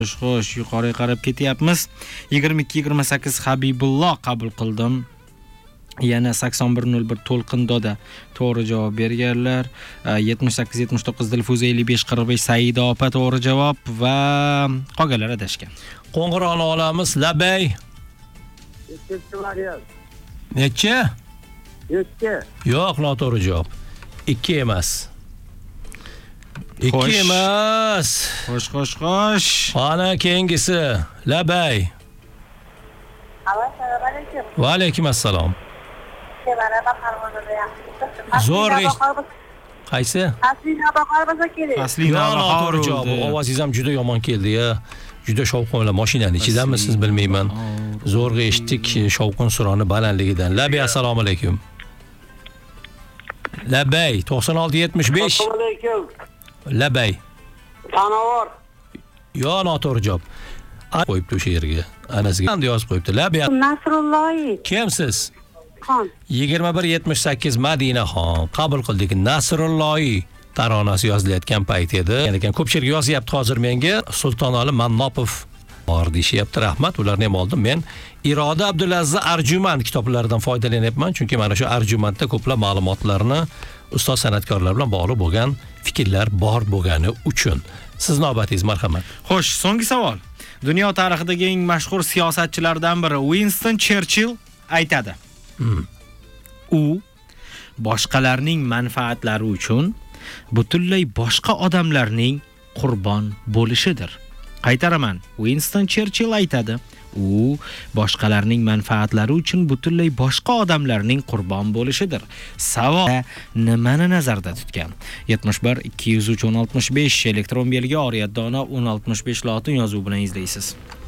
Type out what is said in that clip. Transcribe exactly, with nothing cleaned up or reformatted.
Xo'sh, yuqoriga qarab ketyapmiz. yigirma ikki yigirma sakkiz Habibulloh qabul qildim. Yana sakson bir nol bir To'lqindoda to'g'ri javob berganlar. yetmish sakkiz yetmish to'qqiz Dilfuza ellik besh qirq besh Saida opa to'g'ri javob va qolganlar adashgan. Qo'ng'iroqni olamiz. Labay. Necha? ikki. Yo'q, noto'g'ri javob. ikki emas. ikki emas. Xo'sh, xo'sh, xo'sh. Ana keyingisi. Labay. Assalomu alaykum. Va alaykum assalom. Zo'r ish. Qaysi? Aslida bahor bo'lsa kerak. Aslida noto'g'ri javob. Ovozingiz ham juda yomon keldi-ya. Juda shovqinli mashinaning ichidanmisiz bilmayman. Zo'rg'a eshitdik shovqin suroni balandligidan. Labay, assalomu alaykum. Labay to'qson olti yetmish besh. Assalomu alaykum. Labay. Tanavor. Yo, noto'g'ri javob. Qo'yibdi o'sha yerga. Anasiga qanday yozib qo'yibdi? Labay. Nasrulloy. Kimsiz? Xon. yigirma bir yetmish sakkiz Madinaxon. Qabul qildik. Nasrulloy taronasi yozilayotgan payt edi. Yana ekan ko'pchilik yozyapti hozir menga. Sultonali Mannopov bor deyapti. Rahmat, ularni ham oldim men. Iroda Abdulaziz Arjumand kitoblaridan foydalanyapman, chunki mana shu Arjumandda ko'plab ma'lumotlarni ustoz san'atkorlar bilan bog'liq bo'lgan fikrlar bor bo'lgani uchun. Siz navbatingiz, marhamat. Xo'sh, so'nggi savol. Dunyo tarixidagi eng mashhur siyosatchilardan biri Winston Churchill aytadi. Hmm. U boshqalarning manfaatlari uchun butunlay boshqa odamlarning qurbon bo'lishidir. Qaytaraman. Winston Churchill aytadi. U boshqalarning manfaatlari uchun butunlay boshqa odamlarning qurbon bo'lishidir. Savol nimani nazarda tutgan? yetmish bir ikki yuz uch o'n oltmish besh elektron belgi Oriyat Dono o'n oltmish besh lotin yozuvi bilan izlaysiz.